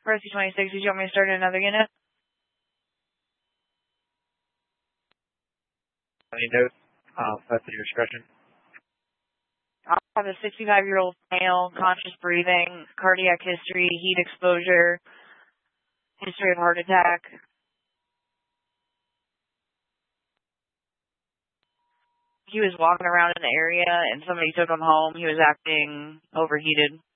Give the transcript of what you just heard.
Rescue 26, did you want me to start another unit? Any notes? That's at your discretion. I have a 65-year-old male, conscious breathing, cardiac history, heat exposure, history of heart attack. He was walking around in the area and somebody took him home. He was acting overheated.